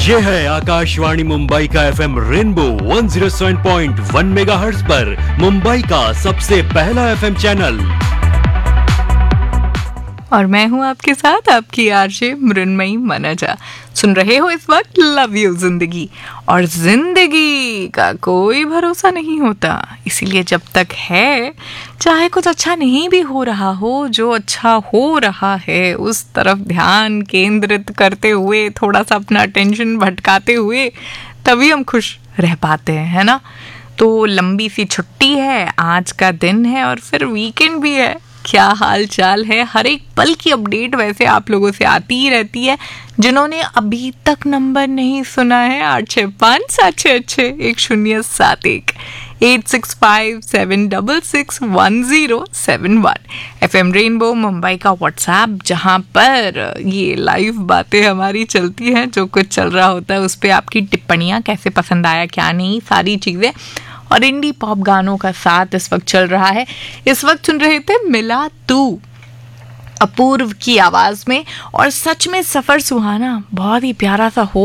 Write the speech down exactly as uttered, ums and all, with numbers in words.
ये है आकाशवाणी मुंबई का FM rainbow one zero seven point one megahertz पर मुंबई का सबसे पहला एफएम चैनल। और मैं हूँ आपके साथ आपकी आरजे मृन्मयी मनजा। सुन रहे हो इस वक्त लव यू जिंदगी। और जिंदगी का कोई भरोसा नहीं होता, इसीलिए जब तक है, चाहे कुछ अच्छा नहीं भी हो रहा हो, जो अच्छा हो रहा है उस तरफ ध्यान केंद्रित करते हुए, थोड़ा सा अपना अटेंशन भटकाते हुए, तभी हम खुश रह पाते हैं, है ना। तो लंबी सी छुट्टी है, आज का दिन है और फिर वीकेंड भी है। क्या हाल चाल है? हर एक पल की अपडेट वैसे आप लोगों से आती ही रहती है। जिन्होंने अभी तक नंबर नहीं सुना है, आठ छः पाँच सात छः छः एक शून्य सात एक eight six five seven double six one zero seven one F M rainbow Mumbai का व्हाट्सएप, जहाँ पर ये लाइव बातें हमारी चलती हैं। जो कुछ चल रहा होता है उस पर आपकी टिप्पणियाँ, कैसे पसंद आया क्या नहीं, सारी चीज़ें। और इंडी पॉप गानों का साथ इस वक्त चल रहा है। इस वक्त सुन रहे थे मिला तू, अपूर्व की आवाज में। और सच में सफर सुहाना बहुत ही प्यारा सा हो